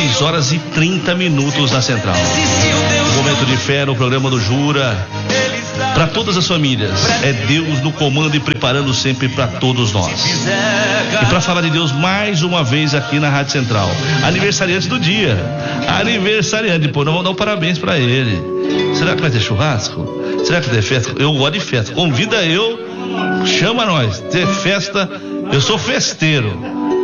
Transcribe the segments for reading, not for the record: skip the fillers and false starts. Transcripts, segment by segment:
6h30 na Central. Momento de fé no programa do Jura. Para todas as famílias, é Deus no comando e preparando sempre para todos nós. E para falar de Deus mais uma vez aqui na Rádio Central, aniversariante do dia, aniversariante, nós vamos dar um parabéns para ele. Será que vai ter churrasco? Será que vai ter festa? Eu gosto de festa, convida eu, chama nós, ter festa, eu sou festeiro,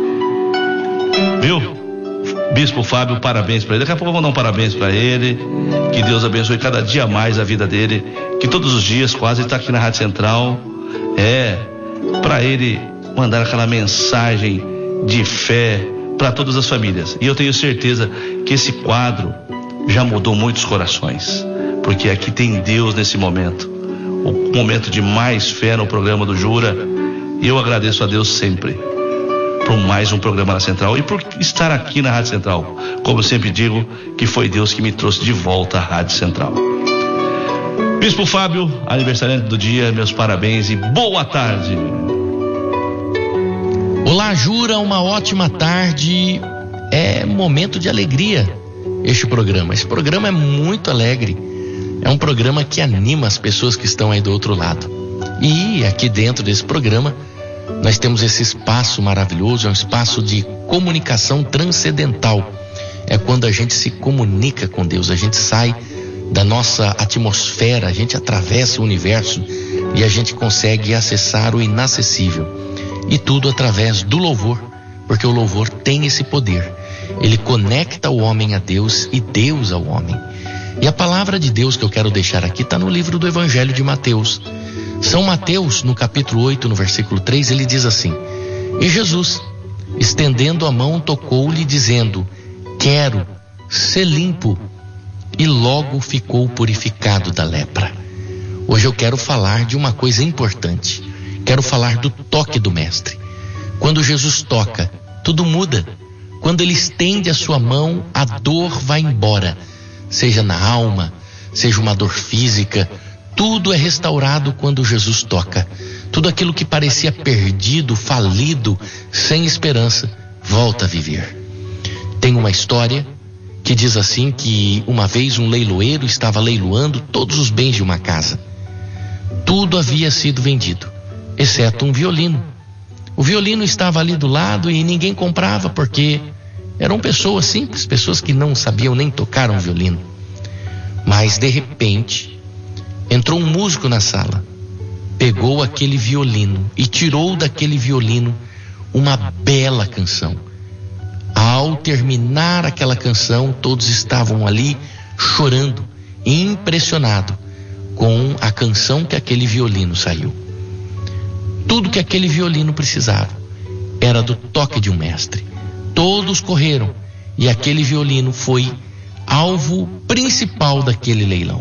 viu? Bispo Fábio, parabéns para ele. Daqui a pouco eu vou dar um parabéns para ele. Que Deus abençoe cada dia mais a vida dele. Que todos os dias quase ele está aqui na Rádio Central. Para ele mandar aquela mensagem de fé para todas as famílias. E eu tenho certeza que esse quadro já mudou muitos corações. Porque aqui tem Deus nesse momento. O momento de mais fé no programa do Jura. E eu agradeço a Deus sempre por mais um programa na Central e por estar aqui na Rádio Central. Como eu sempre digo, que foi Deus que me trouxe de volta à Rádio Central. Bispo Fábio, aniversariante do dia, meus parabéns e boa tarde. Olá, Jura, uma ótima tarde. É momento de alegria este programa. Esse programa é muito alegre. É um programa que anima as pessoas que estão aí do outro lado. E aqui dentro desse programa nós temos esse espaço maravilhoso, é um espaço de comunicação transcendental. É quando a gente se comunica com Deus, a gente sai da nossa atmosfera, a gente atravessa o universo e a gente consegue acessar o inacessível. E tudo através do louvor, porque o louvor tem esse poder. Ele conecta o homem a Deus e Deus ao homem. E a palavra de Deus que eu quero deixar aqui está no livro do Evangelho de Mateus. São Mateus, no capítulo 8, no versículo 3, ele diz assim: E Jesus, estendendo a mão, tocou-lhe, dizendo: Quero ser limpo. E logo ficou purificado da lepra. Hoje eu quero falar de uma coisa importante. Quero falar do toque do Mestre. Quando Jesus toca, tudo muda. Quando ele estende a sua mão, a dor vai embora. Seja na alma, seja uma dor física, tudo é restaurado quando Jesus toca. Tudo aquilo que parecia perdido, falido, sem esperança, volta a viver. Tem uma história que diz assim que uma vez um leiloeiro estava leiloando todos os bens de uma casa. Tudo havia sido vendido, exceto um violino. O violino estava ali do lado e ninguém comprava porque eram pessoas simples, pessoas que não sabiam nem tocar um violino. Mas de repente entrou um músico na sala, pegou aquele violino e tirou daquele violino uma bela canção. Ao terminar aquela canção, todos estavam ali chorando, impressionados com a canção que aquele violino saiu. Tudo que aquele violino precisava era do toque de um mestre. Todos correram e aquele violino foi alvo principal daquele leilão.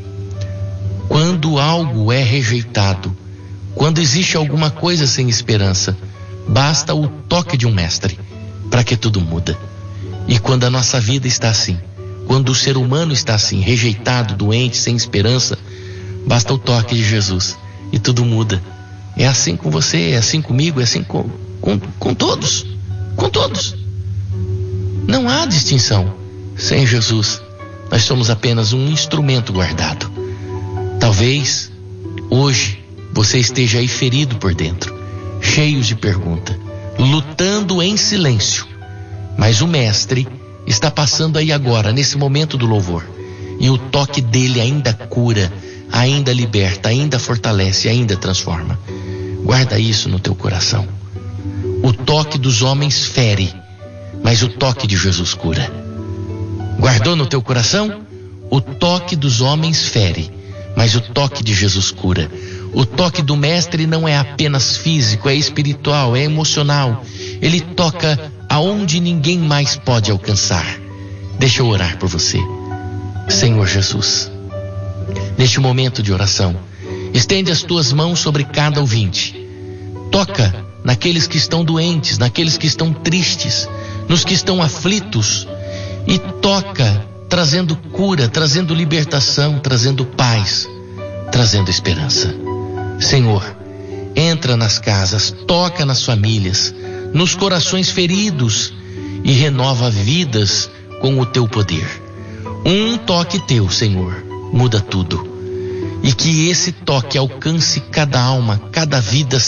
Quando algo é rejeitado, quando existe alguma coisa sem esperança, basta o toque de um mestre para que tudo muda. E quando a nossa vida está assim, quando o ser humano está assim, rejeitado, doente, sem esperança, basta o toque de Jesus e tudo muda. É assim com você, é assim comigo, é assim com todos. Com todos. Não há distinção. Sem Jesus, nós somos apenas um instrumento guardado. Talvez hoje você esteja aí ferido por dentro, cheio de pergunta, lutando em silêncio. Mas o Mestre está passando aí agora, nesse momento do louvor. E o toque dele ainda cura, ainda liberta, ainda fortalece, ainda transforma. Guarda isso no teu coração. O toque dos homens fere, mas o toque de Jesus cura. Guardou no teu coração? O toque dos homens fere, mas o toque de Jesus cura. O toque do Mestre não é apenas físico, é espiritual, é emocional. Ele toca aonde ninguém mais pode alcançar. Deixa eu orar por você. Senhor Jesus, neste momento de oração, estende as tuas mãos sobre cada ouvinte. Toca naqueles que estão doentes, naqueles que estão tristes, nos que estão aflitos. E toca trazendo cura, trazendo libertação, trazendo paz, trazendo esperança. Senhor, entra nas casas, toca nas famílias, nos corações feridos e renova vidas com o teu poder. Um toque teu, Senhor, muda tudo. E que esse toque alcance cada alma, cada vida,